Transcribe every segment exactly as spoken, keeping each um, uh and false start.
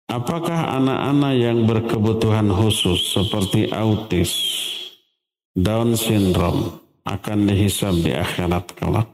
apakah anak-anak yang berkebutuhan khusus seperti autis, Down syndrome akan dihisab di akhirat kelak?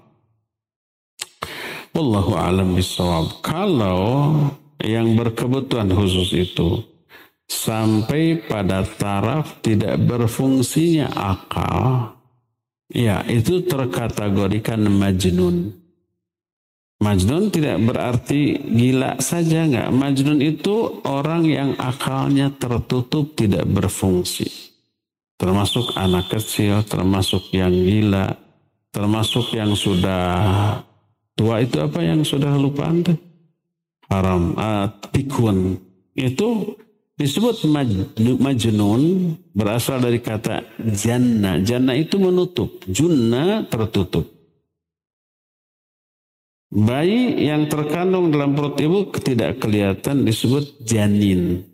Wallahu a'lam bishawab. Kalau yang berkebutuhan khusus itu sampai pada taraf tidak berfungsinya akal, ya itu terkategorikan majnun. Majnun tidak berarti gila saja, enggak. Majnun itu orang yang akalnya tertutup, tidak berfungsi. Termasuk anak kecil, termasuk yang gila, termasuk yang sudah tua. Itu apa yang sudah lupa anda? Haram, uh, pikun. Itu disebut majnun, berasal dari kata janna. Janna itu menutup, junna tertutup. Bayi yang terkandung dalam perut ibu tidak kelihatan disebut janin.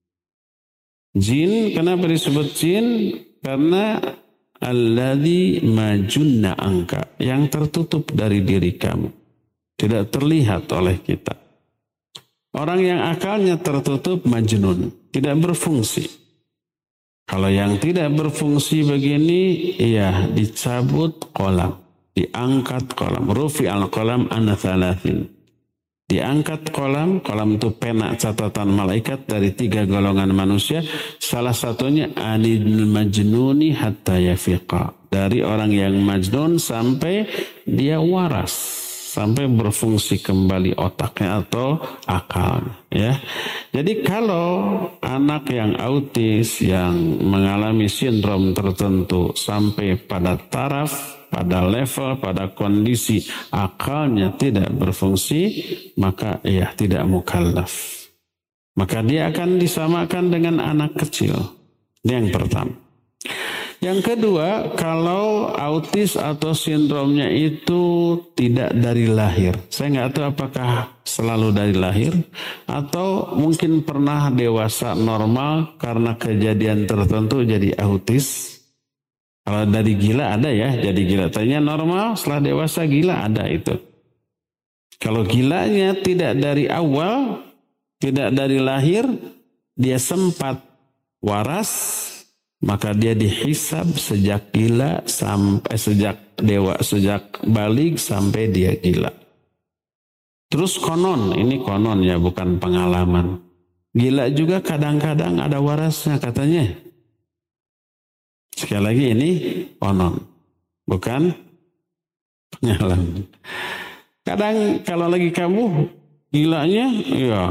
Jin, kenapa disebut jin? Karena alladzi majunna angka, yang tertutup dari diri kamu, tidak terlihat oleh kita. Orang yang akalnya tertutup majnun, tidak berfungsi. Kalau yang tidak berfungsi begini, ya dicabut kolam, diangkat kolam. Rufi al-kolam ana thalathin. Diangkat kolam, kolam itu pena catatan malaikat dari tiga golongan manusia. Salah satunya anil majnuni hatta yafiqa. Dari orang yang majnun sampai dia waras, sampai berfungsi kembali otaknya atau akalnya. Ya. Jadi kalau anak yang autis yang mengalami sindrom tertentu sampai pada taraf, pada level, pada kondisi akalnya tidak berfungsi, maka ia tidak mukallaf. Maka dia akan disamakan dengan anak kecil. Ini yang pertama. Yang kedua, kalau autis atau sindromnya itu tidak dari lahir. Saya nggak tahu apakah selalu dari lahir atau mungkin pernah dewasa normal karena kejadian tertentu jadi autis. Kalau dari gila ada ya, jadi gila. Tadinya normal, setelah dewasa gila ada itu. Kalau gilanya tidak dari awal, tidak dari lahir, dia sempat waras, maka dia dihisab sejak gila sampai sejak dewa, sejak balik sampai dia gila. Terus konon, ini konon ya, bukan pengalaman. Gila juga kadang-kadang ada warasnya katanya. Sekali lagi ini konon, bukan pengalaman. Kadang kalau lagi kamu gilanya, ya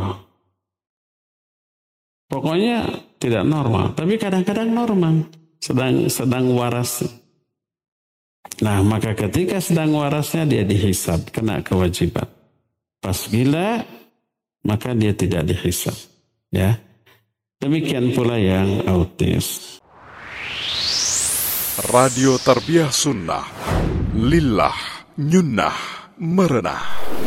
pokoknya tidak normal. Tapi kadang-kadang normal, sedang sedang waras. Nah, maka ketika sedang warasnya dia dihisab, kena kewajiban. Pas gila, maka dia tidak dihisab. Ya, demikian pula yang autis. Radio Tarbiyah Sunnah, Lillah, Nyunnah, Merenah.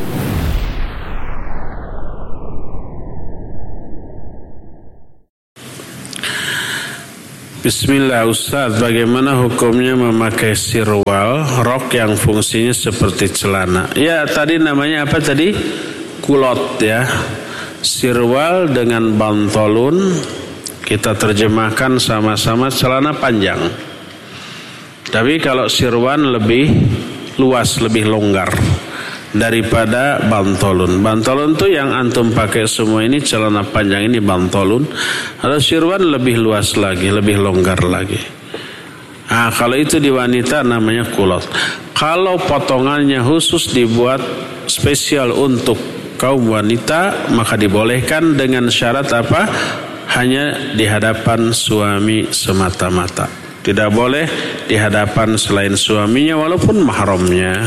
Bismillah Ustaz, bagaimana hukumnya memakai sirwal, rok yang fungsinya seperti celana? Ya, tadi namanya apa tadi? Kulot ya. Sirwal dengan bantolun, kita terjemahkan sama-sama celana panjang. Tapi kalau sirwan lebih luas, lebih longgar daripada bantolun. Bantolun tuh yang antum pakai semua ini, celana panjang ini bantolun. Kalau sirwan lebih luas lagi, lebih longgar lagi. Nah, kalau itu di wanita namanya kulot. Kalau potongannya khusus dibuat spesial untuk kaum wanita, maka dibolehkan dengan syarat apa? Hanya di hadapan suami semata-mata. Tidak boleh di hadapan selain suaminya walaupun mahramnya.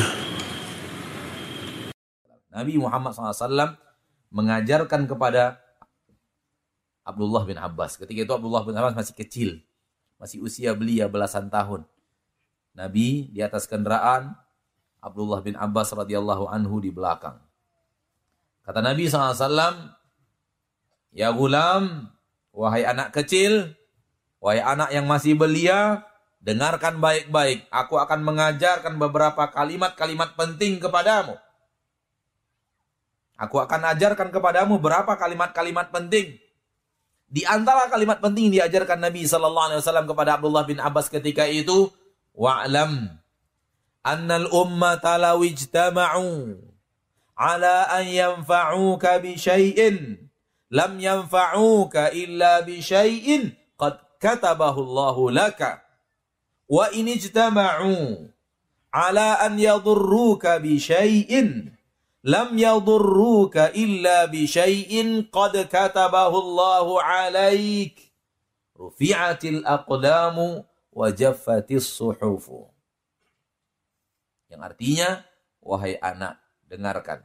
Nabi Muhammad shallallahu alaihi wasallam mengajarkan kepada Abdullah bin Abbas. Ketika itu Abdullah bin Abbas masih kecil. Masih usia belia belasan tahun. Nabi di atas kendaraan, Abdullah bin Abbas radhiyallahu anhu di belakang. Kata Nabi shallallahu alaihi wasallam, "Ya gulam, wahai anak kecil, wahai anak yang masih belia, dengarkan baik-baik. Aku akan mengajarkan beberapa kalimat-kalimat penting kepadamu. Aku akan ajarkan kepadamu berapa kalimat-kalimat penting. Di antara kalimat penting yang diajarkan Nabi sallallahu alaihi wasallam kepada Abdullah bin Abbas ketika itu, wa'lam annal ummata law ijtama'u ala an yanfa'uka bi syai'in lam yanfa'uka illa bi syai'in qad katabahu Allahu laka wa in ijtama'u ala an yadurruka bi syai'in lam yadurruka illa bi syai'in qad katabahu Allahu 'alaik rufi'atil aqlamu wa jaffatis suhufu. Yang artinya, wahai anak, dengarkan.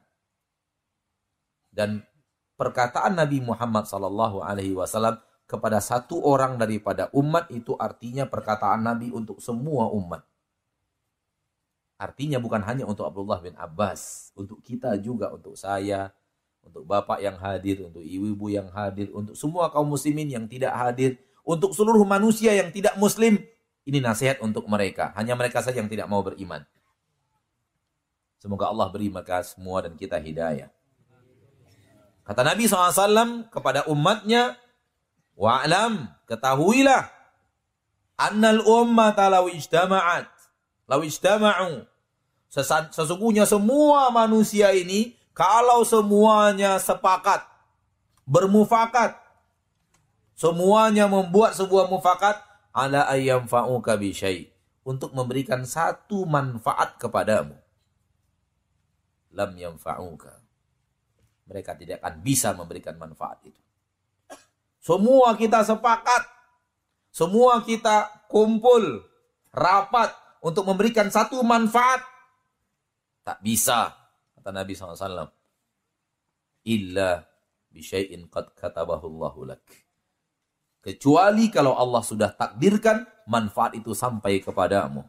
Dan perkataan Nabi Muhammad sallallahu alaihi wasallam kepada satu orang daripada umat itu artinya perkataan Nabi untuk semua umat. Artinya bukan hanya untuk Abdullah bin Abbas, untuk kita juga, untuk saya, untuk bapak yang hadir, untuk ibu-ibu yang hadir, untuk semua kaum muslimin yang tidak hadir, untuk seluruh manusia yang tidak muslim. Ini nasihat untuk mereka, hanya mereka saja yang tidak mau beriman. Semoga Allah beri mereka semua dan kita hidayah. Kata Nabi shallallahu alaihi wasallam kepada umatnya, wa'lam, ketahuilah, annal ummata law ijtama'at, law ijtama'u, sesungguhnya semua manusia ini, kalau semuanya sepakat, bermufakat, semuanya membuat sebuah mufakat, ala ayyam fa'uka bi syai', untuk memberikan satu manfaat kepadamu, lam yanfa'uka, mereka tidak akan bisa memberikan manfaat itu. Semua kita sepakat, semua kita kumpul, rapat untuk memberikan satu manfaat, tak bisa, kata Nabi shallallahu alaihi wasallam, illa bisyai'in qad katabahu Allahu lak, kecuali kalau Allah sudah takdirkan manfaat itu sampai kepadamu.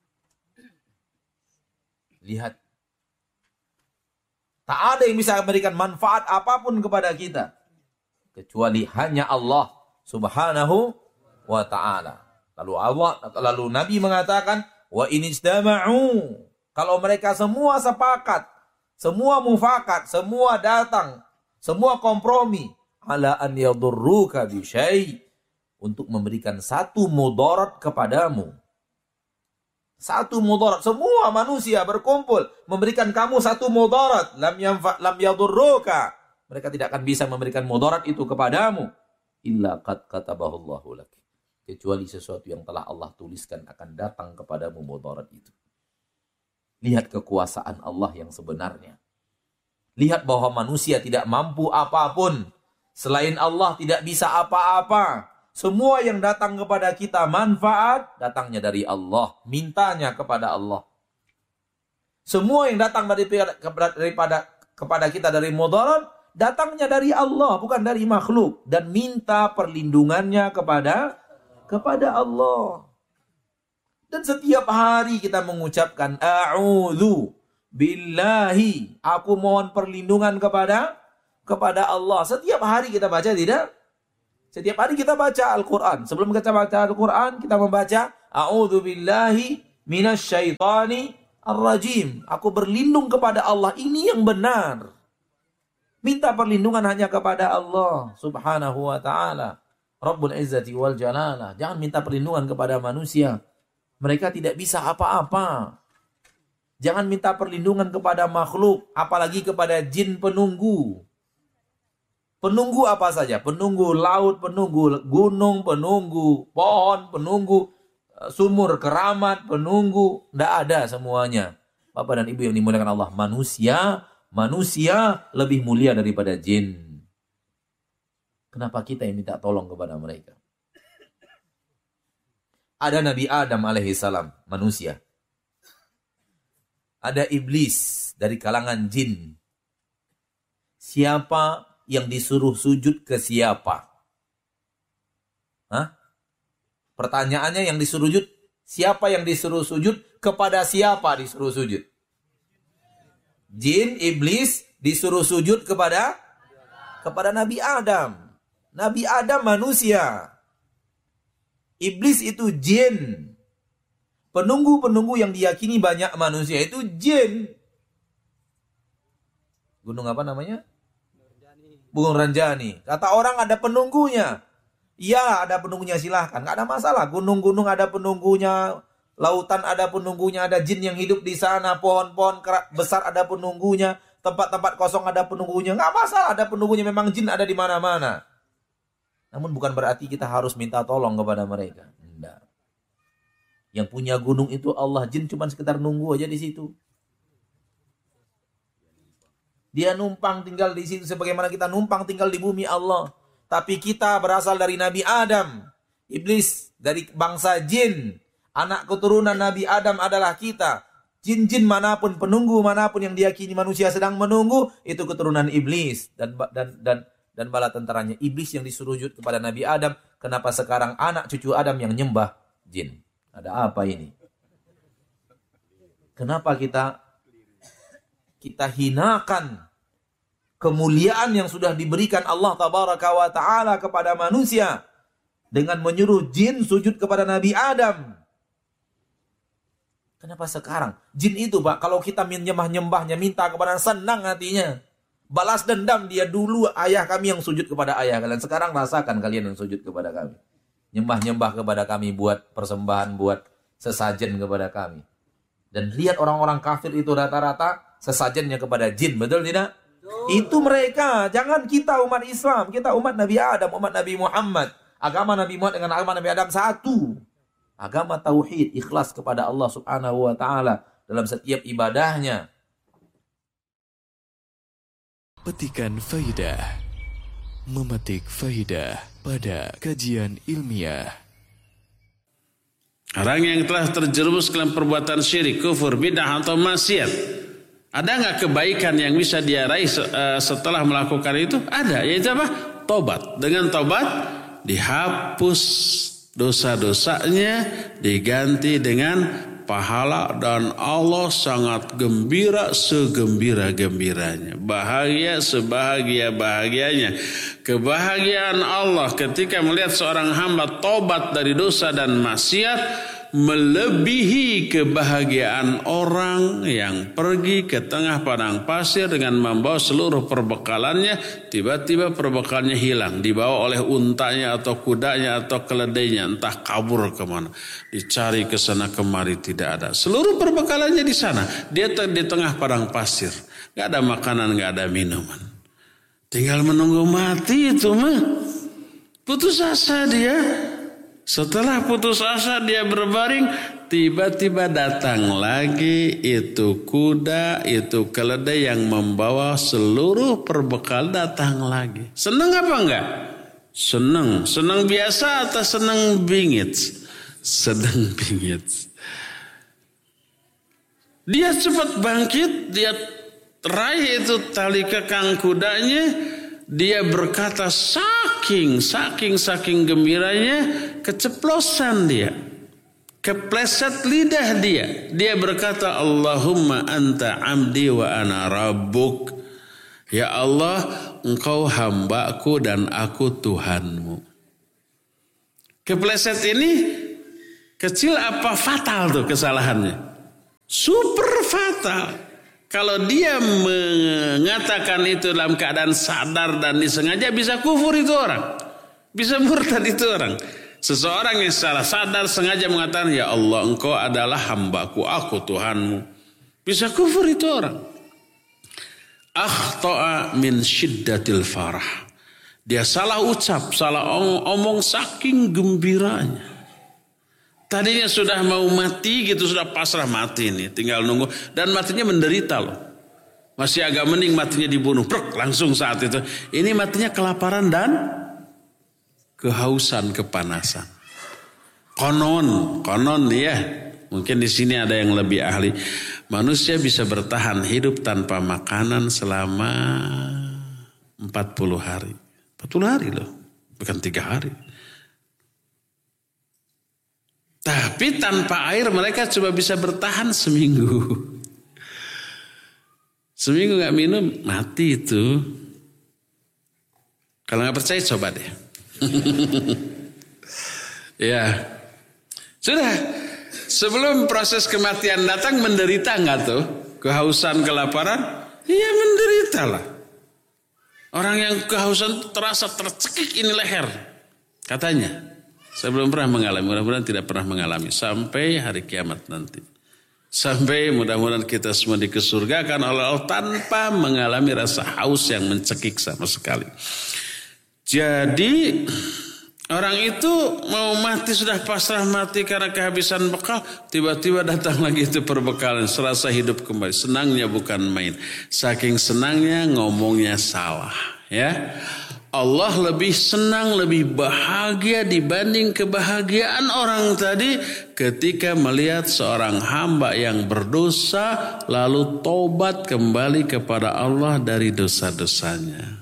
Lihat, tak ada yang bisa memberikan manfaat apapun kepada kita kecuali hanya Allah Subhanahu wa ta'ala. Lalu Allah, lalu Nabi mengatakan, wa in ijtama'u, kalau mereka semua sepakat, semua mufakat, semua datang, semua kompromi, ala an yadurruka bi syai', untuk memberikan satu mudarat kepadamu. Satu mudarat, semua manusia berkumpul memberikan kamu satu mudarat, lam yanfa lam yadurruka, mereka tidak akan bisa memberikan mudarat itu kepadamu, illa qad katabahu Allahu lak, kecuali sesuatu yang telah Allah tuliskan akan datang kepadamu mudarat itu. Lihat kekuasaan Allah yang sebenarnya. Lihat bahwa manusia tidak mampu apapun. Selain Allah tidak bisa apa-apa. Semua yang datang kepada kita manfaat, datangnya dari Allah. Mintanya kepada Allah. Semua yang datang daripada, daripada, kepada kita dari mudarat, datangnya dari Allah, bukan dari makhluk. Dan minta perlindungannya kepada, kepada Allah. Dan setiap hari kita mengucapkan a'udzu billahi, aku mohon perlindungan kepada kepada Allah. Setiap hari kita baca, tidak? Setiap hari kita baca Al-Quran. Sebelum kita baca Al-Quran, kita membaca a'udzu billahi minasyaitani ar-rajim. Aku berlindung kepada Allah. Ini yang benar. Minta perlindungan hanya kepada Allah Subhanahu wa ta'ala, Rabbul Izzati wal Jalalah. Jangan minta perlindungan kepada manusia. Mereka tidak bisa apa-apa. Jangan minta perlindungan kepada makhluk, apalagi kepada jin penunggu. Penunggu apa saja? Penunggu laut, penunggu gunung, penunggu pohon, penunggu sumur keramat, penunggu. Tidak ada semuanya. Bapak dan Ibu yang dimuliakan Allah. Manusia, manusia lebih mulia daripada jin. Kenapa kita yang minta tolong kepada mereka? Ada Nabi Adam alaihissalam, manusia. Ada iblis dari kalangan jin. Siapa yang disuruh sujud ke siapa? Hah? Pertanyaannya, yang disuruh sujud, siapa yang disuruh sujud? Kepada siapa disuruh sujud? Jin, iblis disuruh sujud kepada kepada Nabi Adam. Nabi Adam manusia. Iblis itu jin. Penunggu-penunggu yang diyakini banyak manusia itu jin. Gunung apa namanya? Gunung Ranjani. Kata orang ada penunggunya. Iya, ada penunggunya, silahkan. Nggak ada masalah. Gunung-gunung ada penunggunya. Lautan ada penunggunya. Ada jin yang hidup di sana. Pohon-pohon besar ada penunggunya. Tempat-tempat kosong ada penunggunya. Nggak masalah, ada penunggunya. Memang jin ada di mana-mana. Namun bukan berarti kita harus minta tolong kepada mereka. Tidak. Yang punya gunung itu Allah. Jin cuma sekedar nunggu aja di situ. Dia numpang tinggal di situ sebagaimana kita numpang tinggal di bumi Allah. Tapi kita berasal dari Nabi Adam. Iblis dari bangsa jin. Anak keturunan Nabi Adam adalah kita. Jin-jin manapun, penunggu manapun yang diyakini manusia sedang menunggu, itu keturunan iblis. Dan dan dan dan bala tentaranya. Iblis yang disujud kepada Nabi Adam. Kenapa sekarang anak cucu Adam yang nyembah jin? Ada apa ini? Kenapa kita kita hinakan kemuliaan yang sudah diberikan Allah Tabaraka wa Ta'ala kepada manusia dengan menyuruh jin sujud kepada Nabi Adam? Kenapa sekarang? Jin itu, Pak, kalau kita menyembah-nyembahnya, minta kepada, senang hatinya. Balas dendam, dia dulu ayah kami yang sujud kepada ayah kalian. Sekarang rasakan kalian yang sujud kepada kami. Nyembah-nyembah kepada kami, buat persembahan, buat sesajen kepada kami. Dan lihat orang-orang kafir itu rata-rata sesajennya kepada jin, betul tidak? Betul. Itu mereka, jangan kita umat Islam, kita umat Nabi Adam, umat Nabi Muhammad. Agama Nabi Muhammad dengan agama Nabi Adam satu. Agama tauhid, ikhlas kepada Allah Subhanahu wa Ta'ala dalam setiap ibadahnya. Petikan faidah, memetik faidah pada kajian ilmiah. Orang yang telah terjerumus dalam perbuatan syirik, kufur, bid'ah atau maksiat, ada nggak kebaikan yang bisa dia raih setelah melakukan itu? Ada, yaitu apa? Tobat. Dengan tobat dihapus dosa-dosanya, diganti dengan pahala, dan Allah sangat gembira segembira-gembiranya, bahagia sebahagia-bahagianya. Kebahagiaan Allah ketika melihat seorang hamba tobat dari dosa dan maksiat melebihi kebahagiaan orang yang pergi ke tengah padang pasir dengan membawa seluruh perbekalannya, tiba-tiba perbekalnya hilang, dibawa oleh untanya atau kudanya atau keledainya, entah kabur kemana, dicari ke sana kemari, tidak ada. Seluruh perbekalannya di sana, dia di tengah padang pasir, nggak ada makanan, nggak ada minuman, tinggal menunggu mati itu mah. Putus asa dia. Setelah putus asa dia berbaring, tiba-tiba datang lagi itu kuda, itu keledai yang membawa seluruh perbekal datang lagi. Senang apa enggak? Senang. Senang biasa atau senang bingit? Senang bingit. Dia cepat bangkit, dia raih itu tali kekang kudanya, dia berkata saking, saking, saking gembiranya, keceplosan dia, kepleset lidah dia. Dia berkata, Allahumma anta amdi wa ana rabbuk. Ya Allah, engkau hambaku dan aku Tuhanmu. Kepleset ini kecil apa fatal tuh kesalahannya? Super fatal. Kalau dia mengatakan itu dalam keadaan sadar dan disengaja, bisa kufur itu orang. Bisa murtad itu orang. Seseorang yang secara sadar sengaja mengatakan, ya Allah, engkau adalah hambaku, aku Tuhanmu. Bisa kufur itu orang. Akhta'a min syiddatil farah. Dia salah ucap, salah omong saking gembiranya. Tadinya sudah mau mati gitu, sudah pasrah mati nih, tinggal nunggu. Dan matinya menderita loh. Masih agak mending matinya dibunuh, prek, langsung saat itu. Ini matinya kelaparan dan kehausan, kepanasan. Konon, konon ya. Mungkin di sini ada yang lebih ahli. Manusia bisa bertahan hidup tanpa makanan selama empat puluh hari. empat puluh hari loh, bukan tiga hari. Tapi tanpa air mereka coba bisa bertahan seminggu. Seminggu gak minum, mati itu. Kalau gak percaya coba deh. Ya. Sudah. Sebelum proses kematian datang menderita gak tuh? Kehausan, kelaparan? Iya menderitalah. Orang yang kehausan terasa tercekik ini leher. Katanya. Saya belum pernah mengalami, mudah-mudahan tidak pernah mengalami. Sampai hari kiamat nanti. Sampai mudah-mudahan kita semua dikesurgakan oleh Allah tanpa mengalami rasa haus yang mencekik sama sekali. Jadi orang itu mau mati sudah pasrah mati karena kehabisan bekal. Tiba-tiba datang lagi itu perbekalan. Serasa hidup kembali. Senangnya bukan main. Saking senangnya ngomongnya salah. Ya. Allah lebih senang, lebih bahagia dibanding kebahagiaan orang tadi ketika melihat seorang hamba yang berdosa lalu tobat kembali kepada Allah dari dosa-dosanya.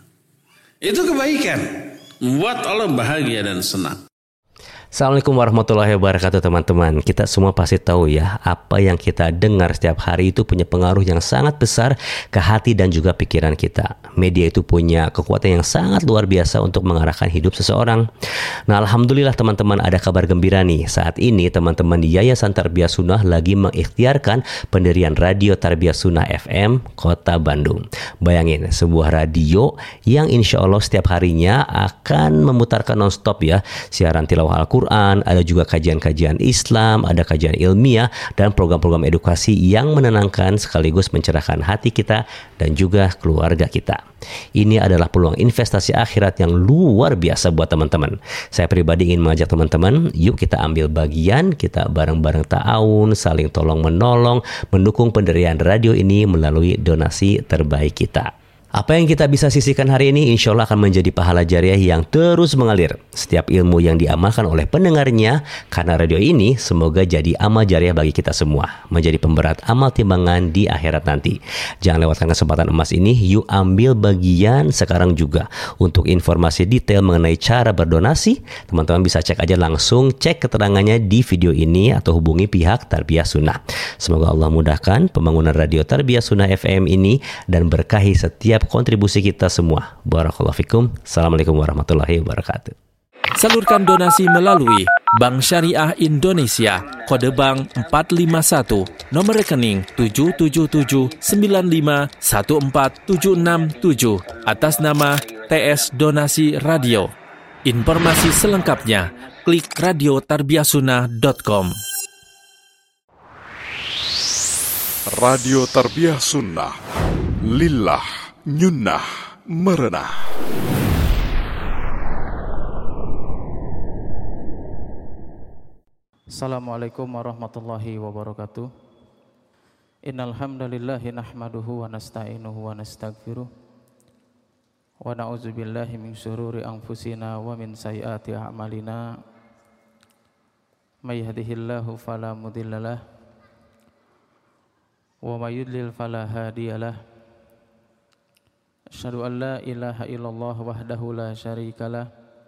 Itu kebaikan, membuat Allah bahagia dan senang. Assalamualaikum warahmatullahi wabarakatuh teman-teman. Kita semua pasti tahu ya, apa yang kita dengar setiap hari itu punya pengaruh yang sangat besar ke hati dan juga pikiran kita. Media itu punya kekuatan yang sangat luar biasa untuk mengarahkan hidup seseorang. Nah, alhamdulillah teman-teman, ada kabar gembira nih. Saat ini teman-teman di Yayasan Tarbiyah Sunnah lagi mengikhtiarkan pendirian Radio Tarbiyah Sunnah F M Kota Bandung. Bayangin, sebuah radio yang insya Allah setiap harinya akan memutarkan non-stop ya, siaran tilawah Al-Quran, ada juga kajian-kajian Islam, ada kajian ilmiah, dan program-program edukasi yang menenangkan sekaligus mencerahkan hati kita dan juga keluarga kita. Ini adalah peluang investasi akhirat yang luar biasa buat teman-teman. Saya pribadi ingin mengajak teman-teman, yuk kita ambil bagian, kita bareng-bareng ta'awun, saling tolong-menolong, mendukung pendirian radio ini melalui donasi terbaik kita. Apa yang kita bisa sisihkan hari ini insya Allah akan menjadi pahala jariah yang terus mengalir. Setiap ilmu yang diamalkan oleh pendengarnya karena radio ini semoga jadi amal jariah bagi kita semua, menjadi pemberat amal timbangan di akhirat nanti. Jangan lewatkan kesempatan emas ini, yuk ambil bagian sekarang juga. Untuk informasi detail mengenai cara berdonasi, teman-teman bisa cek aja langsung, cek keterangannya di video ini atau hubungi pihak Tarbiyah Sunnah. Semoga Allah mudahkan pembangunan Radio Tarbiyah Sunnah F M ini dan berkahi setiap kontribusi kita semua. Barakallahu fikum. Assalamualaikum warahmatullahi wabarakatuh. Salurkan donasi melalui Bank Syariah Indonesia, kode bank empat lima satu, nomor rekening tujuh tujuh tujuh sembilan lima satu empat tujuh enam tujuh, atas nama T S Donasi Radio. Informasi selengkapnya klik radio tarbiyah sunnah dot com. Radio Tarbiyah Sunnah, lillah, nyunnah, merenah. Assalamualaikum warahmatullahi wabarakatuh. Innal hamdalillahi nahmaduhu wa nasta'inuhu wa nastaghfiruh wa na'udzu billahi min syururi anfusina wa min sayyiati a'malina. May yahdihillahu fala mudhillalah wa may yudlil fala hadiyalah. Asyhadu an la ilaha illallah wahdahu la syarikalah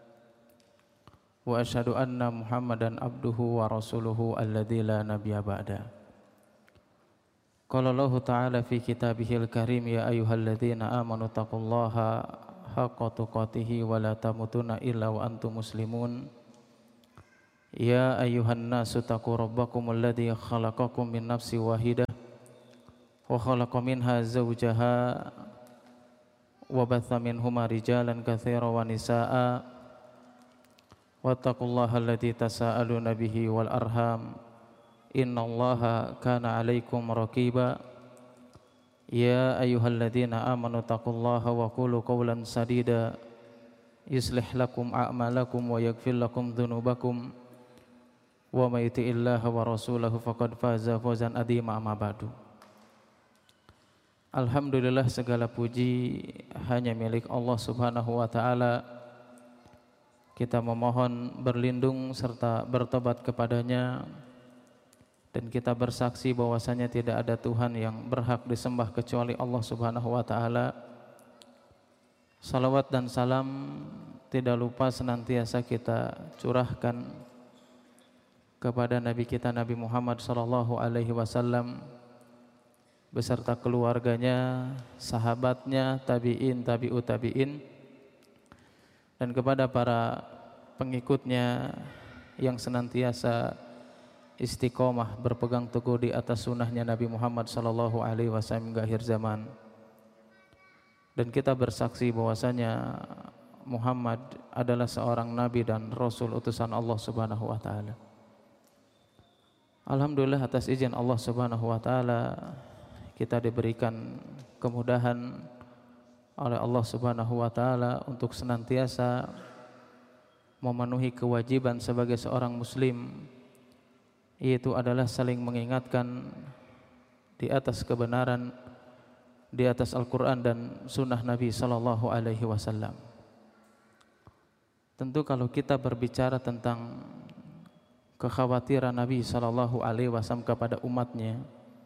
wa asyhadu anna Muhammadan abduhu wa rasuluhu alladzi la nabiyya ba'da. Qala Allah ta'ala fi kitabihil karim, ya ayyuhalladzina amanu taqullaha haqqa tuqatih wa la tamutunna illa wa antum muslimun. Ya ayyuhan nasu taqu rabbakum alladzi khalaqakum min nafsin wahidah wa khalaqa minha zawjaha wa batha minhuma rijalan katsiran wa nisaa wattaqullaha alladzi tasaaluna bihi wal arham innallaha kana 'alaikum raqiba. Ya ayyuhalladzina amanu taqullaha wa qulu qawlan sadida yuslih lakum a'malakum wa yaghfir lakum dhunubakum wa may yuti'illaha wa rasulahu faqad faza fawzan 'azima. Amma ba'du. Alhamdulillah, segala puji hanya milik Allah Subhanahu wa ta'ala. Kita memohon berlindung serta bertobat kepadanya, dan kita bersaksi bahwasanya tidak ada Tuhan yang berhak disembah kecuali Allah Subhanahu wa ta'ala. Salawat dan salam tidak lupa senantiasa kita curahkan kepada Nabi kita Nabi Muhammad sallallahu alaihi wasallam beserta keluarganya, sahabatnya, tabi'in, tabi'ut tabi'in, dan kepada para pengikutnya yang senantiasa istiqomah berpegang teguh di atas sunnahnya Nabi Muhammad sallallahu alaihi wasallam hingga akhir zaman. dan kita bersaksi bahwasanya Muhammad adalah seorang nabi dan rasul utusan Allah Subhanahu wa taala. Alhamdulillah atas izin Allah Subhanahu wa taala kita diberikan kemudahan oleh Allah Subhanahu wa taala untuk senantiasa memenuhi kewajiban sebagai seorang muslim, yaitu adalah saling mengingatkan di atas kebenaran, di atas Al-Quran dan sunnah Nabi Sallallahu Alaihi Wasallam. Tentu kalau kita berbicara tentang kekhawatiran Nabi Sallallahu Alaihi Wasallam kepada umatnya,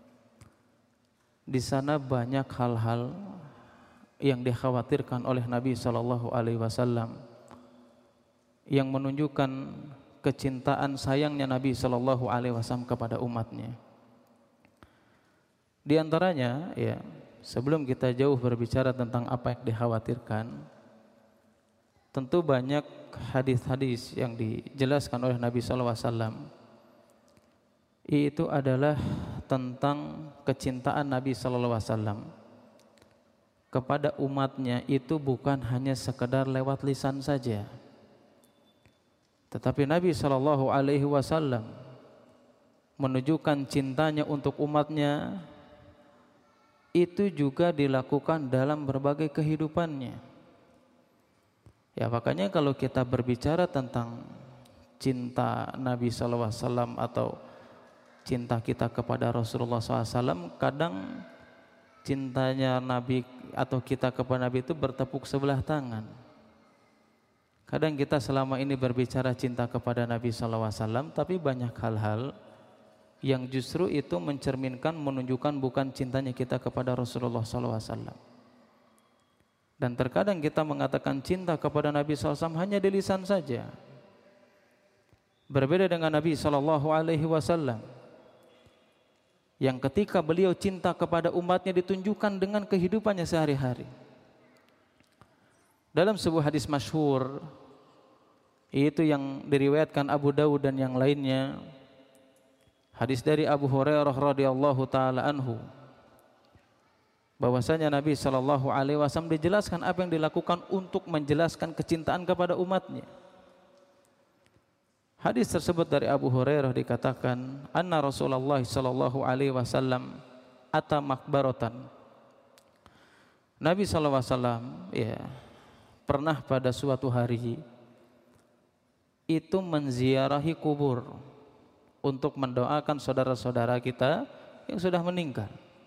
di sana banyak hal-hal yang dikhawatirkan oleh Nabi Sallallahu Alaihi Wasallam yang menunjukkan kecintaan sayangnya Nabi Sallallahu Alaihi Wasallam kepada umatnya. Di antaranya, ya, sebelum kita jauh berbicara tentang apa yang dikhawatirkan, tentu banyak hadis-hadis yang dijelaskan oleh Nabi Sallallahu Alaihi Wasallam. Itu adalah tentang kecintaan Nabi Sallallahu Alaihi Wasallam kepada umatnya itu bukan hanya sekedar lewat lisan saja, tetapi Nabi Sallallahu Alaihi Wasallam menunjukkan cintanya untuk umatnya itu juga dilakukan dalam berbagai kehidupannya. Ya, makanya kalau kita berbicara tentang cinta Nabi Sallallahu Alaihi Wasallam atau cinta kita kepada Rasulullah Sallallahu Alaihi Wasallam, kadang cintanya Nabi atau kita kepada Nabi itu bertepuk sebelah tangan. Kadang kita selama ini berbicara cinta kepada Nabi Sallallahu Alaihi Wasallam, tapi banyak hal-hal yang justru itu mencerminkan, menunjukkan bukan cintanya kita kepada Rasulullah Sallallahu Alaihi Wasallam. Dan terkadang kita mengatakan cinta kepada Nabi Sallallahu Alaihi Wasallam hanya di lisan saja. Berbeda dengan Nabi Sallallahu Alaihi Wasallam yang ketika beliau cinta kepada umatnya ditunjukkan dengan kehidupannya sehari-hari. Dalam sebuah hadis masyhur, itu yang diriwayatkan Abu Dawud dan yang lainnya, hadis dari Abu Hurairah radhiyallahu taala anhu, bahwasanya Nabi sallallahu alaihi wasallam dijelaskan apa yang dilakukan untuk menjelaskan kecintaan kepada umatnya. Hadis tersebut dari Abu Hurairah dikatakan, anna Rasulullah sallallahu alaihi wasallam ata makbaratan. Nabi sallallahu alaihi wasallam ya pernah pada suatu hari itu menziarahi kubur untuk mendoakan saudara-saudara kita yang sudah meninggal.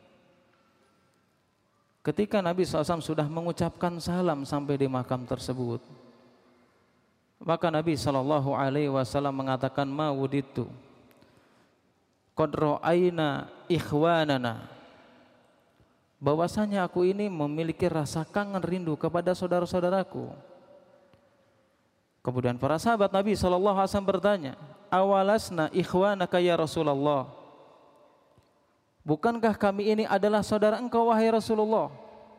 Ketika Nabi sallallahu alaihi wasallam sudah mengucapkan salam sampai di makam tersebut, maka Nabi sallallahu alaihi wasallam mengatakan, ma wuditu qad ra'aina ikhwanana, bahwasanya aku ini memiliki rasa kangen rindu kepada saudara-saudaraku. Kemudian para sahabat Nabi sallallahu alaihi wasallam bertanya, awalasna ikhwanaka ya Rasulullah, bukankah kami ini adalah saudara engkau wahai Rasulullah?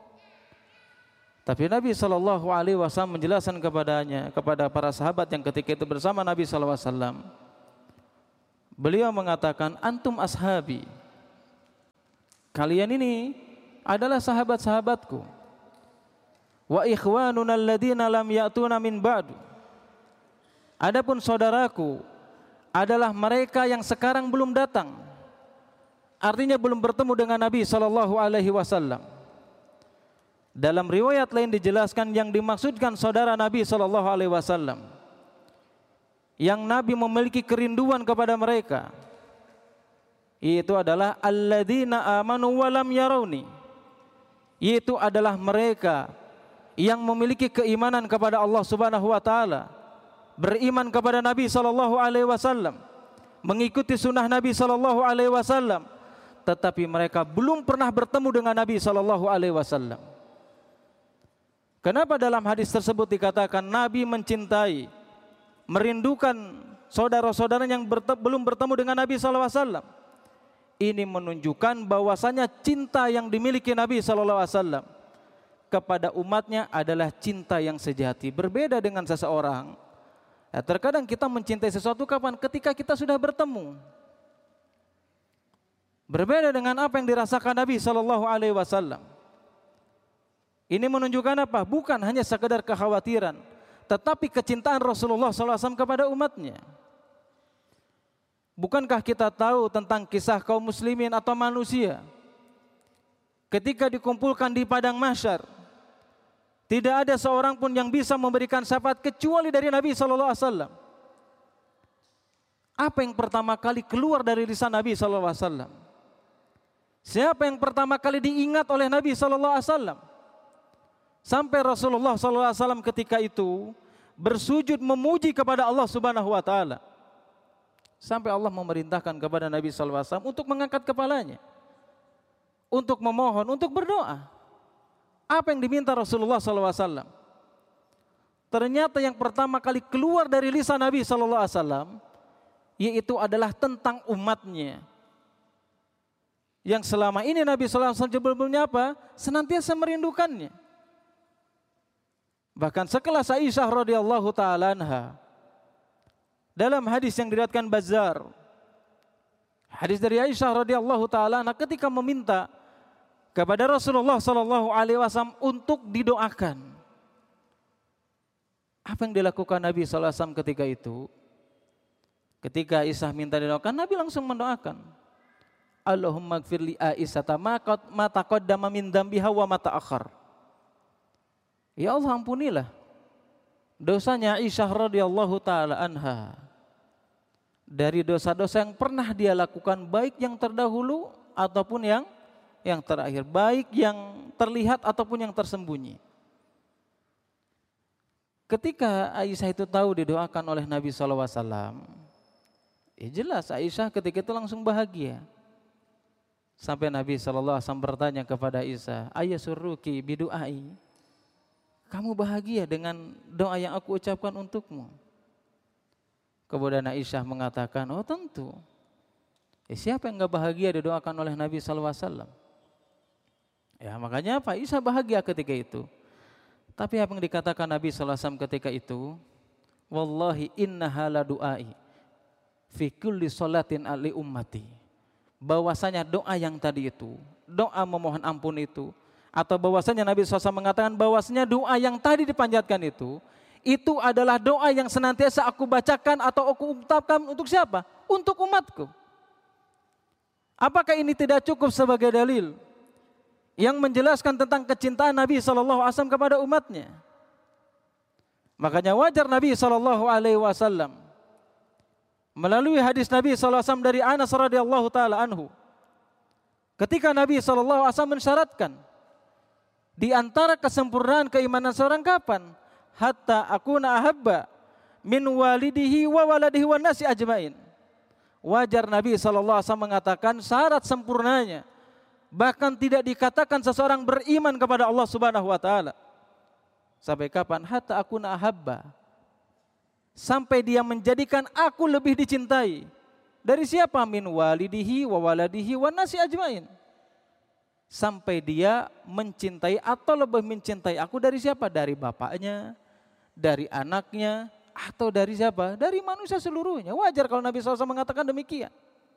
Tapi Nabi sallallahu alaihi wasallam menjelaskan kepadanya, kepada para sahabat yang ketika itu bersama Nabi sallallahu alaihi wasallam, beliau mengatakan, antum ashabi, kalian ini adalah sahabat-sahabatku, wa ikhwanuna alladhina lam ya'tuna min ba'du, adapun saudaraku adalah mereka yang sekarang belum datang, artinya belum bertemu dengan Nabi sallallahu alaihi wasallam. Dalam riwayat lain dijelaskan yang dimaksudkan saudara Nabi sallallahu alaihi wasallam yang Nabi memiliki kerinduan kepada mereka itu adalah alladzina amanu wa lam yarawni, yaitu adalah mereka yang memiliki keimanan kepada Allah Subhanahu wa taala, beriman kepada Nabi sallallahu alaihi wasallam, mengikuti sunnah Nabi sallallahu alaihi wasallam, tetapi mereka belum pernah bertemu dengan Nabi sallallahu alaihi wasallam. Kenapa dalam hadis tersebut dikatakan Nabi mencintai, merindukan saudara-saudara yang berte belum bertemu dengan Nabi sallallahu alaihi wasallam? Ini menunjukkan bahwasanya cinta yang dimiliki Nabi sallallahu alaihi wasallam kepada umatnya adalah cinta yang sejati. Berbeda dengan seseorang, ya, terkadang kita mencintai sesuatu kapan? Ketika kita sudah bertemu. Berbeda dengan apa yang dirasakan Nabi sallallahu alaihi wasallam. Ini menunjukkan apa? Bukan hanya sekedar kekhawatiran, tetapi kecintaan Rasulullah shallallahu alaihi wasallam kepada umatnya. Bukankah kita tahu tentang kisah kaum muslimin atau manusia ketika dikumpulkan di padang mahsyar, tidak ada seorang pun yang bisa memberikan syafaat kecuali dari Nabi shallallahu alaihi wasallam. Apa yang pertama kali keluar dari lisan Nabi shallallahu alaihi wasallam? Siapa yang pertama kali diingat oleh Nabi shallallahu alaihi wasallam? Sampai Rasulullah shallallahu alaihi wasallam ketika itu bersujud memuji kepada Allah Subhanahu wa taala. Sampai Allah memerintahkan kepada Nabi shallallahu alaihi wasallam untuk mengangkat kepalanya, untuk memohon, untuk berdoa. Apa yang diminta Rasulullah shallallahu alaihi wasallam? Ternyata yang pertama kali keluar dari lisan Nabi shallallahu alaihi wasallam yaitu adalah tentang umatnya, yang selama ini Nabi shallallahu alaihi wasallam sebelumnya apa? Senantiasa merindukannya. Bahkan sekelas Aisyah radhiyallahu taala anha, dalam hadis yang diriwayatkan Bazzar, hadis dari Aisyah radhiyallahu taala anha ketika meminta kepada Rasulullah sallallahu alaihi wasallam untuk didoakan. Apa yang dilakukan Nabi sallallahu alaihi wasallam ketika itu? Ketika Aisyah minta didoakan, Nabi langsung mendoakan. Allahumma gfir li Aisyata ma taqaddama min dzambiha wa ma ta'akhkhar. Ya Allah, ampunilah dosanya Aisyah radhiyallahu taala anha dari dosa-dosa yang pernah dia lakukan, baik yang terdahulu ataupun yang yang terakhir, baik yang terlihat ataupun yang tersembunyi. Ketika Aisyah itu tahu didoakan oleh Nabi shallallahu alaihi wasallam, ya jelas Aisyah ketika itu langsung bahagia. Sampai Nabi shallallahu alaihi wasallam bertanya kepada Aisyah, ayasurruki bidu'ai, kamu bahagia dengan doa yang aku ucapkan untukmu? Kemudian Aisyah mengatakan, oh tentu. Eh, siapa yang gak bahagia didoakan oleh Nabi shallallahu alaihi wasallam? Ya makanya apa? Aisyah bahagia ketika itu. Tapi apa yang dikatakan Nabi shallallahu alaihi wasallam ketika itu? Wallahi innaha la du'ai fi kulli sholatin ali ummati. Bahwasanya doa yang tadi itu, doa memohon ampun itu, atau bahwasanya Nabi shallallahu alaihi wasallam mengatakan bahwasanya doa yang tadi dipanjatkan itu, itu adalah doa yang senantiasa aku bacakan atau aku ucapkan untuk siapa? Untuk umatku. Apakah ini tidak cukup sebagai dalil yang menjelaskan tentang kecintaan Nabi shallallahu alaihi wasallam kepada umatnya? Makanya wajar Nabi shallallahu alaihi wasallam melalui hadis Nabi shallallahu alaihi wasallam dari Anas radhiyallahu taala anhu, ketika Nabi shallallahu alaihi wasallam mensyaratkan di antara kesempurnaan keimanan seorang kapan? Hatta akuna ahabba min walidihi wa waladihi wa nasi ajmain. Wajar Nabi shallallahu alaihi wasallam mengatakan syarat sempurnanya, bahkan tidak dikatakan seseorang beriman kepada Allah Subhanahu wa taala. Sampai kapan? Hatta akuna ahabba, sampai dia menjadikan aku lebih dicintai dari siapa? Min walidihi wa waladihi wa nasi ajmain. Sampai dia mencintai atau lebih mencintai aku dari siapa? Dari bapaknya, dari anaknya, atau dari siapa? Dari manusia seluruhnya. Wajar kalau Nabi shallallahu alaihi wasallam mengatakan demikian.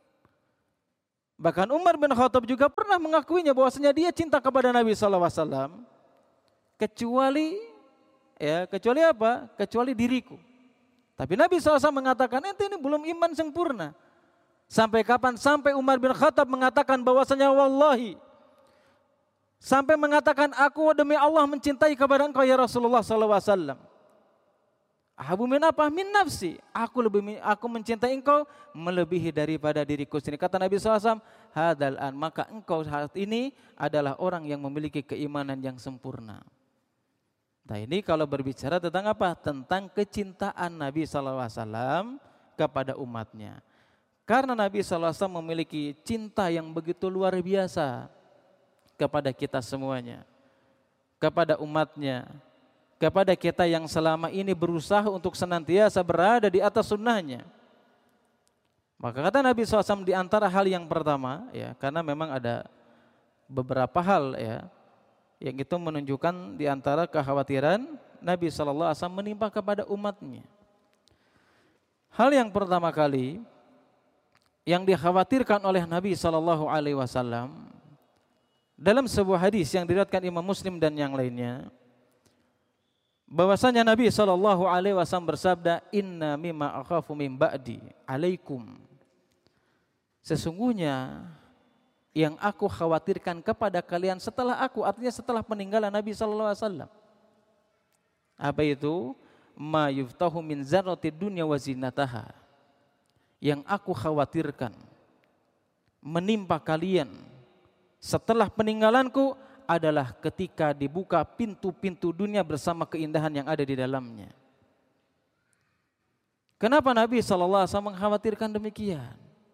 Bahkan Umar bin Khattab juga pernah mengakuinya bahwasanya dia cinta kepada Nabi shallallahu alaihi wasallam kecuali ya kecuali apa? Kecuali diriku. Tapi Nabi shallallahu alaihi wasallam mengatakan ente ini belum iman sempurna. Sampai kapan? Sampai Umar bin Khattab mengatakan bahwasanya wallahi, sampai mengatakan aku demi Allah mencintai kepada engkau ya Rasulullah sallallahu alaihi wasallam. Ahabu min apa? Min nafsi. Aku lebih aku mencintai engkau melebihi daripada diriku sendiri. Kata Nabi sallallahu alaihi wasallam, hadal an, maka engkau saat ini adalah orang yang memiliki keimanan yang sempurna. Nah ini kalau berbicara tentang apa? Tentang kecintaan Nabi sallallahu alaihi wasallam kepada umatnya. Karena Nabi sallallahu alaihi wasallam memiliki cinta yang begitu luar biasa kepada kita semuanya, kepada umatnya, kepada kita yang selama ini berusaha untuk senantiasa berada di atas sunnahnya. Maka kata Nabi shallallahu alaihi wasallam di antara hal yang pertama, ya, karena memang ada beberapa hal ya yang itu menunjukkan di antara kekhawatiran Nabi shallallahu alaihi wasallam menimpa kepada umatnya. Hal yang pertama kali yang dikhawatirkan oleh Nabi shallallahu alaihi wasallam dalam sebuah hadis yang diriwayatkan Imam Muslim dan yang lainnya, bahwasanya Nabi sallallahu alaihi wasallam bersabda, "Inna mimma akhafu min ba'di alaikum." Sesungguhnya yang aku khawatirkan kepada kalian setelah aku, artinya setelah peninggalan Nabi sallallahu alaihi wasallam. Apa itu? Ma yuftahu min zarratid dunya wa zinataha. Yang aku khawatirkan menimpa kalian setelah peninggalanku adalah ketika dibuka pintu-pintu dunia bersama keindahan yang ada di dalamnya. Kenapa Nabi sallallahu alaihi wasallam mengkhawatirkan demikian?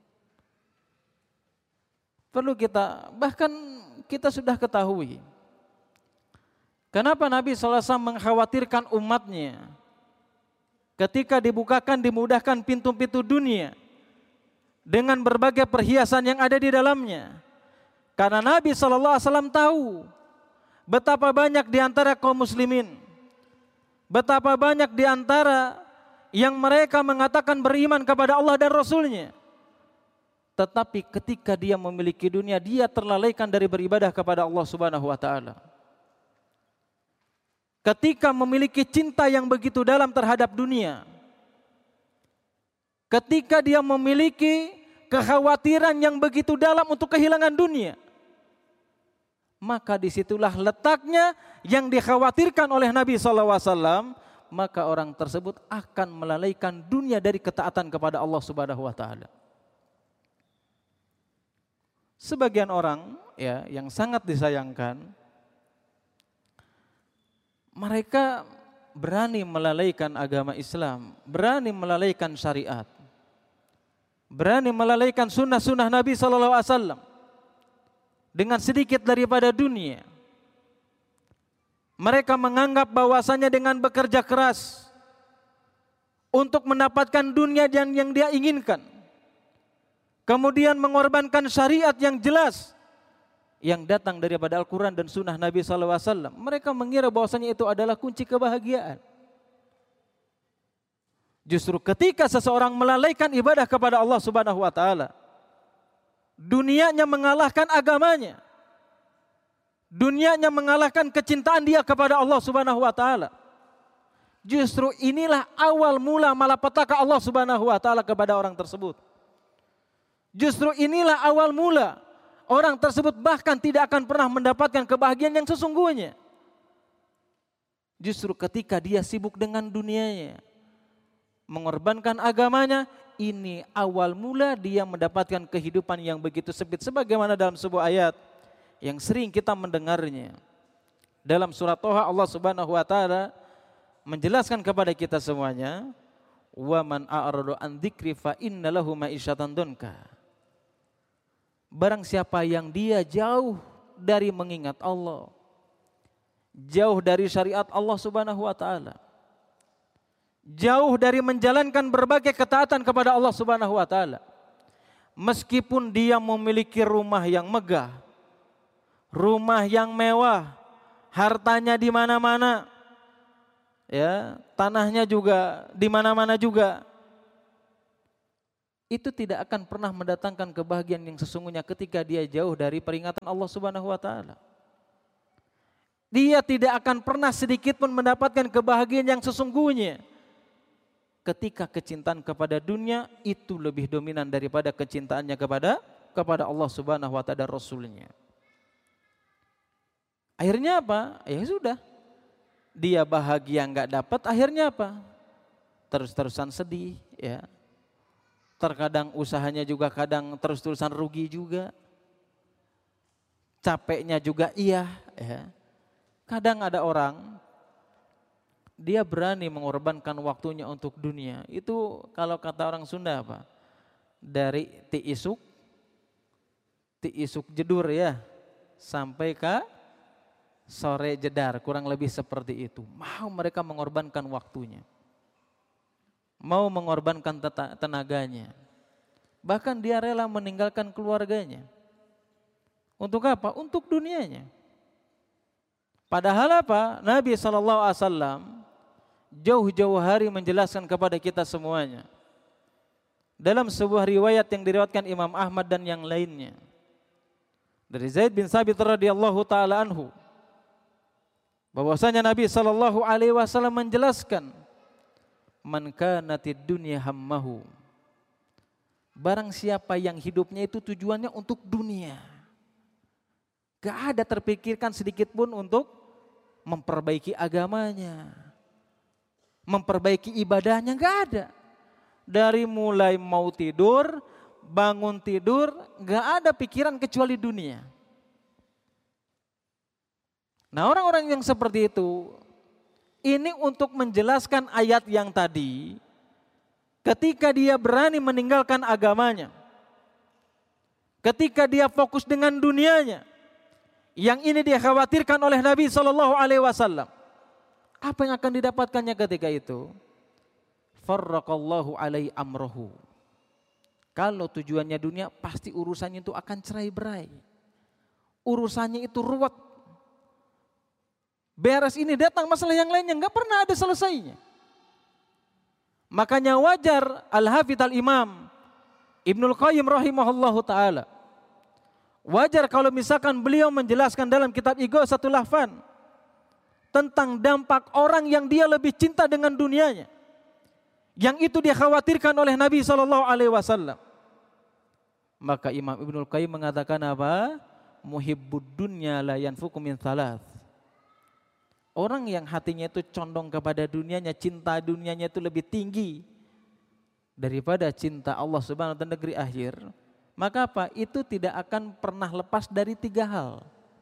Perlu kita, bahkan kita sudah ketahui kenapa Nabi sallallahu alaihi wasallam mengkhawatirkan umatnya ketika dibukakan, dimudahkan pintu-pintu dunia dengan berbagai perhiasan yang ada di dalamnya. Karena Nabi sallallahu alaihi wasallam tahu betapa banyak di antara kaum muslimin, betapa banyak di antara yang mereka mengatakan beriman kepada Allah dan Rasul-Nya, tetapi ketika dia memiliki dunia, dia terlalaikan dari beribadah kepada Allah Subhanahu wa taala. Ketika memiliki cinta yang begitu dalam terhadap dunia, ketika dia memiliki kekhawatiran yang begitu dalam untuk kehilangan dunia, maka disitulah letaknya yang dikhawatirkan oleh Nabi sallallahu alaihi wasallam, maka orang tersebut akan melalaikan dunia dari ketaatan kepada Allah Subhanahu wa taala. Sebagian orang ya yang sangat disayangkan, mereka berani melalaikan agama Islam, berani melalaikan syariat, berani melalaikan sunnah-sunnah Nabi sallallahu alaihi wasallam dengan sedikit daripada dunia. Mereka menganggap bahwasanya dengan bekerja keras untuk mendapatkan dunia yang, yang dia inginkan, kemudian mengorbankan syariat yang jelas yang datang daripada Al-Quran dan sunnah Nabi sallallahu alaihi wasallam, mereka mengira bahwasanya itu adalah kunci kebahagiaan. Justru ketika seseorang melalaikan ibadah kepada Allah Subhanahu wa taala, dunianya mengalahkan agamanya, dunianya mengalahkan kecintaan dia kepada Allah Subhanahu wa taala. Justru inilah awal mula malapetaka Allah Subhanahu wa taala kepada orang tersebut. Justru inilah awal mula orang tersebut bahkan tidak akan pernah mendapatkan kebahagiaan yang sesungguhnya. Justru ketika dia sibuk dengan dunianya, mengorbankan agamanya, ini awal mula dia mendapatkan kehidupan yang begitu sempit. Sebagaimana dalam sebuah ayat yang sering kita mendengarnya. Dalam surat Toha Allah Subhanahu wa taala menjelaskan kepada kita semuanya, "Wa man a'rada an dzikri fa inna lahu ma'isyatan dunka." Barang siapa yang dia jauh dari mengingat Allah, jauh dari syariat Allah Subhanahu wa taala, jauh dari menjalankan berbagai ketaatan kepada Allah Subhanahu wa taala, meskipun dia memiliki rumah yang megah, rumah yang mewah, hartanya di mana-mana, ya, tanahnya juga di mana-mana juga, itu tidak akan pernah mendatangkan kebahagiaan yang sesungguhnya ketika dia jauh dari peringatan Allah Subhanahu wa taala. Dia tidak akan pernah sedikit pun mendapatkan kebahagiaan yang sesungguhnya ketika kecintaan kepada dunia itu lebih dominan daripada kecintaannya kepada kepada Allah Subhanahu wa taala dan Rasul-Nya. Akhirnya apa? Ya sudah. Dia bahagia enggak dapat, akhirnya apa? Terus-terusan sedih, ya. Terkadang usahanya juga kadang terus-terusan rugi juga. Capeknya juga iya, ya. Kadang ada orang dia berani mengorbankan waktunya untuk dunia. Itu kalau kata orang Sunda apa? Dari ti isuk, ti isuk jedur ya, sampai ke sore jedar, kurang lebih seperti itu. Mau mereka mengorbankan waktunya, mau mengorbankan tenaganya, bahkan dia rela meninggalkan keluarganya. Untuk apa? Untuk dunianya. Padahal apa? Nabi shallallahu alaihi wasallam jauh-jauh hari menjelaskan kepada kita semuanya dalam sebuah riwayat yang diriwayatkan Imam Ahmad dan yang lainnya, dari Zaid bin Thabit radhiyallahu taala anhu bahwasanya Nabi sallallahu alaihi wasallam menjelaskan, man kanatid dunya hammahu, barang siapa yang hidupnya itu tujuannya untuk dunia, gak ada terpikirkan sedikit pun untuk memperbaiki agamanya, memperbaiki ibadahnya, gak ada. Dari mulai mau tidur, bangun tidur, gak ada pikiran kecuali dunia. Nah, orang-orang yang seperti itu, ini untuk menjelaskan ayat yang tadi, ketika dia berani meninggalkan agamanya, ketika dia fokus dengan dunianya, yang ini dia khawatirkan oleh Nabi shallallahu alaihi wasallam, apa yang akan didapatkannya ketika itu? Farraqallahu alaihi amrohu. Kalau tujuannya dunia, pasti urusannya itu akan cerai-berai. Urusannya itu ruwet. Beres ini datang masalah yang lainnya, nggak pernah ada selesainya. Makanya wajar Al-Hafidz Al-Imam Ibnul Qayyim rahimahullahu ta'ala, wajar kalau misalkan beliau menjelaskan dalam kitab Ighatsatul Lahfan tentang dampak orang yang dia lebih cinta dengan dunianya, yang itu dia khawatirkan oleh Nabi shallallahu alaihi wasallam. Maka Imam Ibnul Qayyim mengatakan apa? Muhibbud dunya la yanfuku min thalath. Orang yang hatinya itu condong kepada dunianya, cinta dunianya itu lebih tinggi daripada cinta Allah Subhanahu wa taala negeri akhir, maka apa? Itu tidak akan pernah lepas dari tiga hal.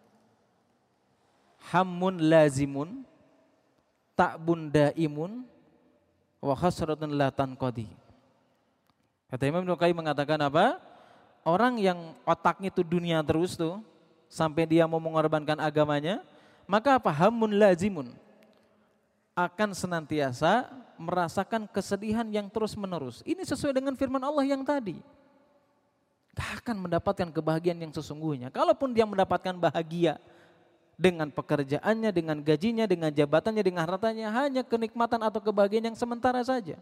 Hammun lazimun, ta'bun daimun, wa khasratun la tanqadi. Kata Imam Ibnu Qayyim mengatakan apa? Orang yang otaknya itu dunia terus tuh, sampai dia mau mengorbankan agamanya, maka apa? Hammun lazimun, akan senantiasa merasakan kesedihan yang terus menerus. Ini sesuai dengan firman Allah yang tadi. Gak akan mendapatkan kebahagiaan yang sesungguhnya. Kalaupun dia mendapatkan bahagia dengan pekerjaannya, dengan gajinya, dengan jabatannya, dengan hartanya, hanya kenikmatan atau kebahagiaan yang sementara saja.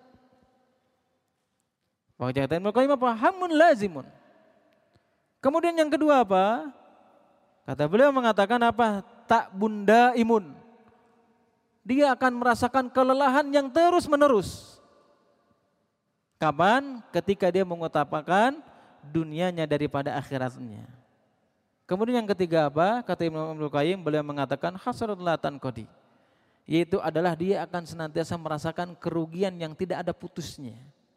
Maka kata Ibnu Qayyim apa? Hammun lazimun. Kemudian yang kedua apa? Kata beliau mengatakan apa? Tak bunda imun. Dia akan merasakan kelelahan yang terus menerus. Kapan? Ketika dia mengutamakan dunianya daripada akhiratnya. Kemudian yang ketiga apa? Kata Imam Ibnu Qayyim, beliau mengatakan hasratun la tanqadi, yaitu adalah dia akan senantiasa merasakan kerugian yang tidak ada putusnya.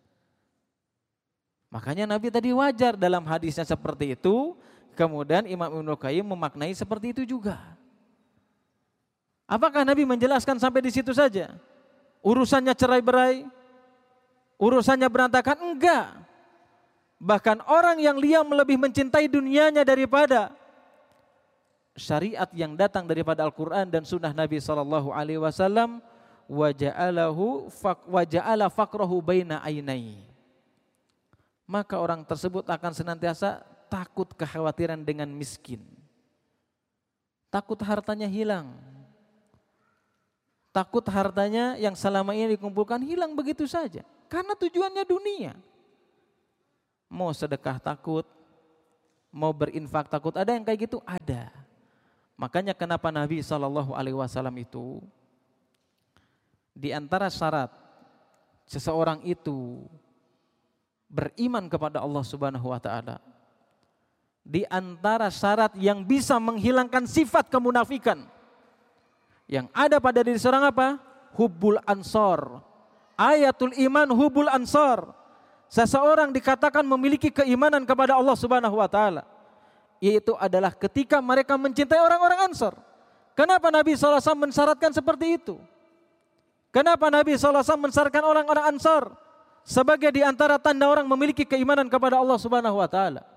Makanya Nabi tadi wajar dalam hadisnya seperti itu. Kemudian Imam Ibnu Qayyim memaknai seperti itu juga. Apakah Nabi menjelaskan sampai di situ saja? Urusannya cerai-berai, urusannya berantakan? Enggak. Bahkan orang yang liam lebih mencintai dunianya daripada syariat yang datang daripada Al-Quran dan Sunnah Nabi Sallallahu Alaihi Wasallam, waja'alahu waja'ala faqrahu baina ainai. Maka orang tersebut akan senantiasa takut kekhawatiran dengan miskin, takut hartanya hilang, takut hartanya yang selama ini dikumpulkan hilang begitu saja, karena tujuannya dunia. Mau sedekah takut, mau berinfak takut, ada yang kayak gitu, ada. Makanya kenapa Nabi shallallahu alaihi wasallam itu di antara syarat seseorang itu beriman kepada Allah Subhanahu wa taala, di antara syarat yang bisa menghilangkan sifat kemunafikan yang ada pada diri seorang apa? Hubbul ansor. Ayatul iman hubbul ansor. Seseorang dikatakan memiliki keimanan kepada Allah Subhanahu wa taala, yaitu adalah ketika mereka mencintai orang-orang Ansor. Kenapa Nabi shallallahu alaihi wasallam mensyaratkan seperti itu? Kenapa Nabi shallallahu alaihi wasallam mensyaratkan orang-orang Ansor sebagai di antara tanda orang memiliki keimanan kepada Allah Subhanahu wa taala?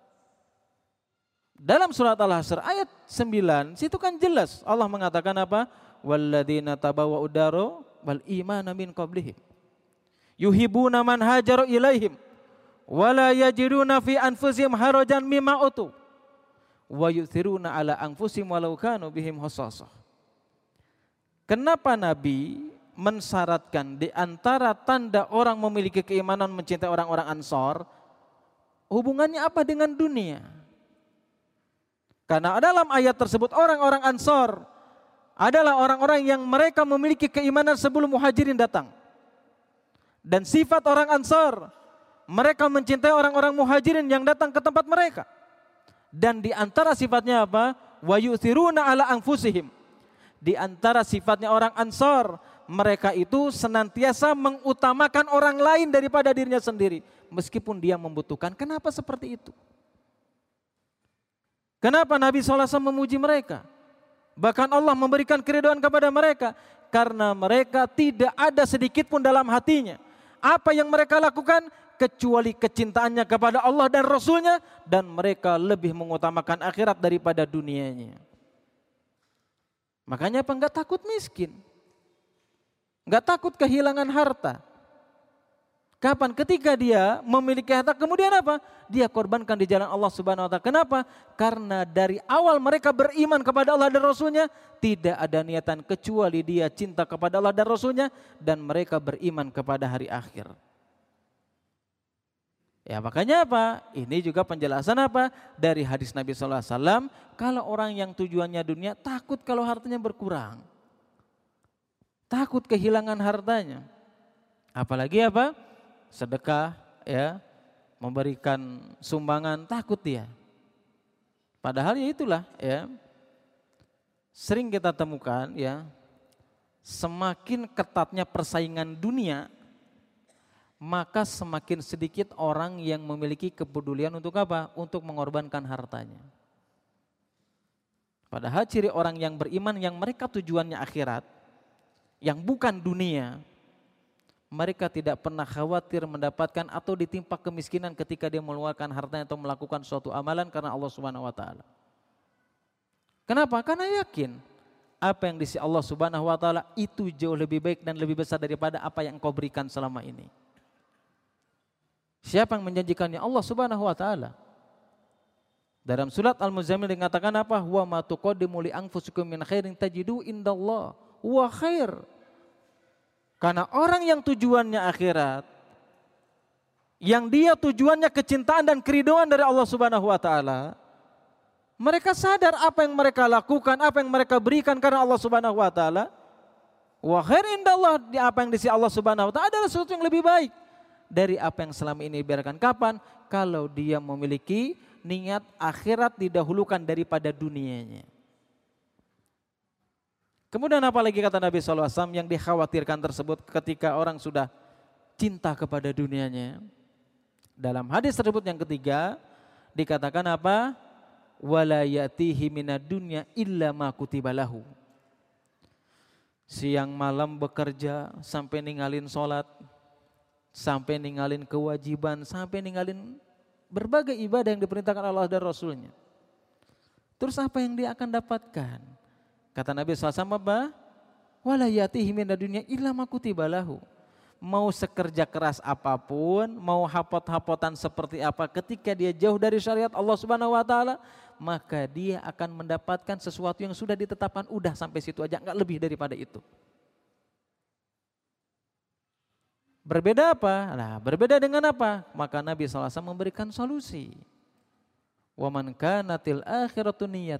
Dalam surat Al-Hasr ayat sembilan, situ kan jelas Allah mengatakan apa? Walladzina tabawwa'ud dara wal imana min qablihim yuhibbuna man hajaru ilaihim wala yajiduna fi anfusihim harajan mimma utu wa yu'thiruna ala anfusihim walau kanu bihim khassasah. Kenapa Nabi mensyaratkan di antara tanda orang memiliki keimanan mencintai orang-orang Ansor, hubungannya apa dengan dunia? Karena dalam ayat tersebut orang-orang Ansor adalah orang-orang yang mereka memiliki keimanan sebelum Muhajirin datang. Dan sifat orang Ansor, mereka mencintai orang-orang Muhajirin yang datang ke tempat mereka. Dan di antara sifatnya apa? Wa yu'thiruna ala anfusihim. Di antara sifatnya orang Ansor, mereka itu senantiasa mengutamakan orang lain daripada dirinya sendiri. Meskipun dia membutuhkan. Kenapa seperti itu? Kenapa Nabi shallallahu alaihi wasallam memuji mereka? Bahkan Allah memberikan keridhaan kepada mereka. Karena mereka tidak ada sedikit pun dalam hatinya apa yang mereka lakukan kecuali kecintaannya kepada Allah dan Rasulnya. Dan mereka lebih mengutamakan akhirat daripada dunianya. Makanya apa? Enggak takut miskin. Enggak takut kehilangan harta. Kapan? Ketika dia memiliki harta, kemudian apa? Dia korbankan di jalan Allah Subhanahu wa taala. Kenapa? Karena dari awal mereka beriman kepada Allah dan Rasulnya, tidak ada niatan kecuali dia cinta kepada Allah dan Rasulnya, dan mereka beriman kepada hari akhir. Ya makanya apa? Ini juga penjelasan apa? Dari hadis Nabi shallallahu alaihi wasallam, kalau orang yang tujuannya dunia takut kalau hartanya berkurang. Takut kehilangan hartanya. Apalagi apa? Sedekah, ya, memberikan sumbangan, takut dia. Padahal ya itulah, ya. Sering kita temukan, ya, semakin ketatnya persaingan dunia, maka semakin sedikit orang yang memiliki kepedulian untuk apa? Untuk mengorbankan hartanya. Padahal ciri orang yang beriman yang mereka tujuannya akhirat, yang bukan dunia, mereka tidak pernah khawatir mendapatkan atau ditimpa kemiskinan ketika dia mengeluarkan hartanya atau melakukan suatu amalan karena Allah Subhanahu wa taala. Kenapa? Karena yakin apa yang di sisi Allah Subhanahu wa taala itu jauh lebih baik dan lebih besar daripada apa yang engkau berikan selama ini. Siapa yang menjanjikannya? Allah Subhanahu wa taala. Dalam surat Al-Muzammil dikatakan apa? Wa ma tuqaddimu li anfusikum min khairin tajidu indallah wa khair. Karena orang yang tujuannya akhirat, yang dia tujuannya kecintaan dan keridhaan dari Allah Subhanahu wa taala, mereka sadar apa yang mereka lakukan, apa yang mereka berikan karena Allah Subhanahu wa taala, wa khair indallah, apa yang di sisi Allah Subhanahu wa taala adalah sesuatu yang lebih baik dari apa yang selama ini dibiarkan. Kapan? Kalau dia memiliki niat akhirat didahulukan daripada dunianya. Kemudian apalagi kata Nabi shallallahu alaihi wasallam yang dikhawatirkan tersebut ketika orang sudah cinta kepada dunianya. Dalam hadis tersebut yang ketiga dikatakan apa? Wala yatihi minad dunya illa ma kutiba lahu. Siang malam bekerja sampai ninggalin sholat, sampai ninggalin kewajiban, sampai ninggalin berbagai ibadah yang diperintahkan Allah dan Rasulnya. Terus apa yang dia akan dapatkan? Kata Nabi shallallahu alaihi wasallam apa? Wala yatihi minad dunya illa ma kutiba lahu. Mau sekerja keras apapun, mau hapot-hapotan seperti apa, ketika dia jauh dari syariat Allah Subhanahu wa taala, maka dia akan mendapatkan sesuatu yang sudah ditetapkan, udah sampai situ aja, enggak lebih daripada itu. Berbeda apa? Nah, berbeda dengan apa? Maka Nabi shallallahu alaihi wasallam memberikan solusi. Wa man kanatil akhiratu niyyat